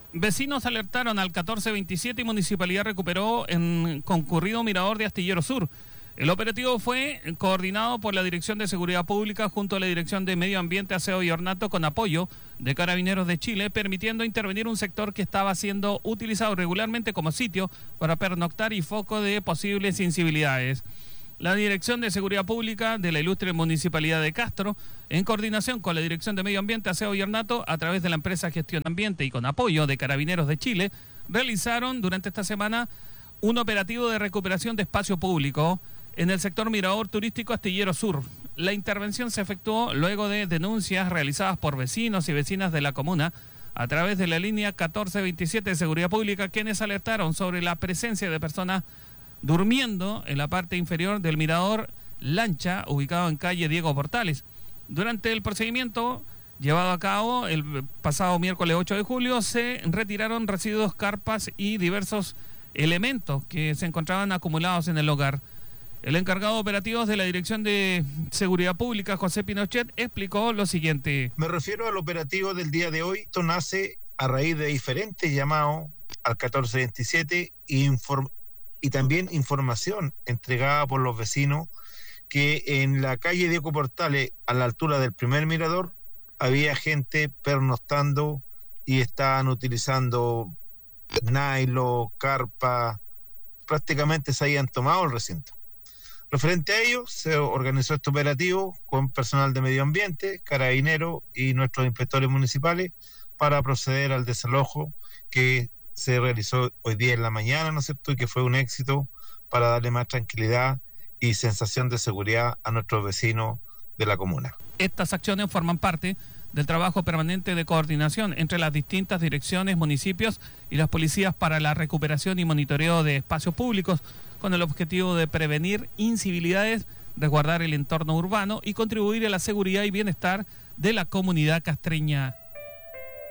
Vecinos alertaron al 1427 y Municipalidad recuperó en concurrido mirador de Astillero Sur. El operativo fue coordinado por la Dirección de Seguridad Pública junto a la Dirección de Medio Ambiente, Aseo y Ornato con apoyo de Carabineros de Chile, permitiendo intervenir un sector que estaba siendo utilizado regularmente como sitio para pernoctar y foco de posibles incivilidades. La Dirección de Seguridad Pública de la ilustre Municipalidad de Castro, en coordinación con la Dirección de Medio Ambiente, Aseo y Ornato, a través de la empresa Gestión Ambiente y con apoyo de Carabineros de Chile, realizaron durante esta semana un operativo de recuperación de espacio público en el sector Mirador Turístico Astillero Sur. La intervención se efectuó luego de denuncias realizadas por vecinos y vecinas de la comuna a través de la línea 1427 de Seguridad Pública, quienes alertaron sobre la presencia de personas durmiendo en la parte inferior del mirador Lancha, ubicado en calle Diego Portales. Durante el procedimiento llevado a cabo el pasado miércoles 8 de julio, se retiraron residuos, carpas y diversos elementos que se encontraban acumulados en el lugar. El encargado de operativos de la Dirección de Seguridad Pública, José Pinochet, explicó lo siguiente. Me refiero al operativo del día de hoy. Esto nace a raíz de diferentes llamados al 1427 y también información entregada por los vecinos que en la calle Diego Portales, a la altura del primer mirador, había gente pernoctando y estaban utilizando nylon, carpa, prácticamente se habían tomado el recinto. Referente a ello, se organizó este operativo con personal de medio ambiente, carabineros y nuestros inspectores municipales para proceder al desalojo que se realizó hoy día en la mañana, ¿no es cierto?, y que fue un éxito para darle más tranquilidad y sensación de seguridad a nuestros vecinos de la comuna. Estas acciones forman parte del trabajo permanente de coordinación entre las distintas direcciones, municipios y las policías para la recuperación y monitoreo de espacios públicos, con el objetivo de prevenir incivilidades, resguardar el entorno urbano y contribuir a la seguridad y bienestar de la comunidad castreña.